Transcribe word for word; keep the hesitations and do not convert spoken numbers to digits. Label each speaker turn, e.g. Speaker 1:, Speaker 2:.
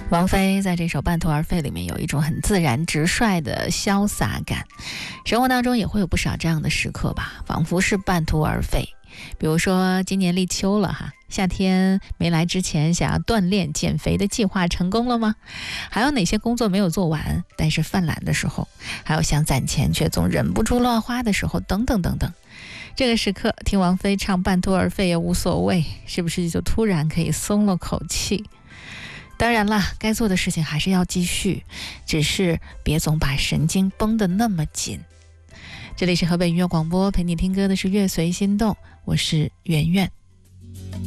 Speaker 1: 王菲在这首《半途而废》里面有一种很自然直率的潇洒感，生活当中也会有不少这样的时刻吧，仿佛是半途而废。比如说今年立秋了哈，夏天没来之前想要锻炼减肥的计划成功了吗？还有哪些工作没有做完，但是犯懒的时候，还有想攒钱却总忍不住乱花的时候，等等等等。这个时刻听王菲唱《半途而废》也无所谓，是不是就突然可以松了口气？当然啦，该做的事情还是要继续，只是别总把神经绷得那么紧。这里是河北音乐广播，陪你听歌的是乐随心动，我是圆圆。